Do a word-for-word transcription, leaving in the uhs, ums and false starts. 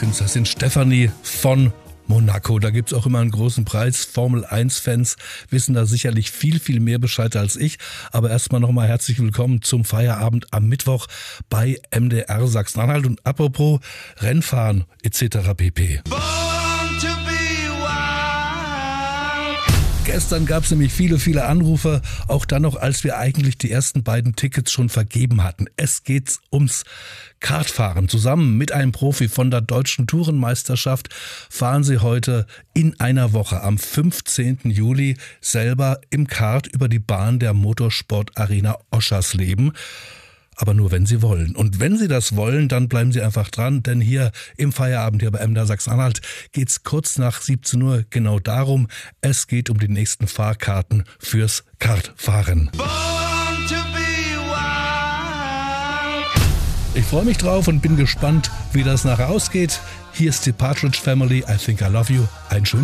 Prinzessin Stefanie von Monaco. Da gibt's auch immer einen großen Preis. Formel eins Fans wissen da sicherlich viel, viel mehr Bescheid als ich. Aber erstmal nochmal herzlich willkommen zum Feierabend am Mittwoch bei M D R Sachsen-Anhalt. Und apropos Rennfahren et cetera pp. Gestern gab es nämlich viele, viele Anrufe, auch dann noch, als wir eigentlich die ersten beiden Tickets schon vergeben hatten. Es geht ums Kartfahren. Zusammen mit einem Profi von der Deutschen Tourenmeisterschaft fahren Sie heute in einer Woche am fünfzehnten Juli selber im Kart über die Bahn der Motorsport-Arena Oschersleben. Aber nur, wenn Sie wollen. Und wenn Sie das wollen, dann bleiben Sie einfach dran, denn hier im Feierabend hier bei M D R Sachsen-Anhalt geht's kurz nach siebzehn Uhr genau darum. Es geht um die nächsten Fahrkarten fürs Kartfahren. Ich freue mich drauf und bin gespannt, wie das nachher ausgeht. Hier ist die Partridge Family. I think I love you. Einen schönen